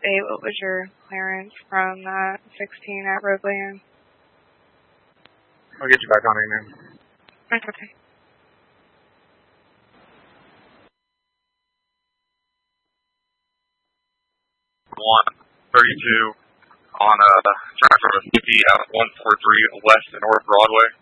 state, what was your clearance from 16 at Roadland? I'll get you back on in there. That's okay. 132 on drive from a 50 out 143 west and North Broadway.